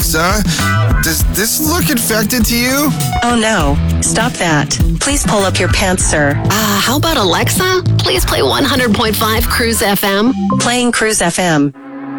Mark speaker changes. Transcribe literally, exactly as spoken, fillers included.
Speaker 1: Alexa, does this look infected to you?
Speaker 2: Oh no, stop that. Please pull up your pants, sir.
Speaker 3: Uh, how about Alexa? Please play one hundred point five Cruise F M.
Speaker 2: Playing Cruise F M.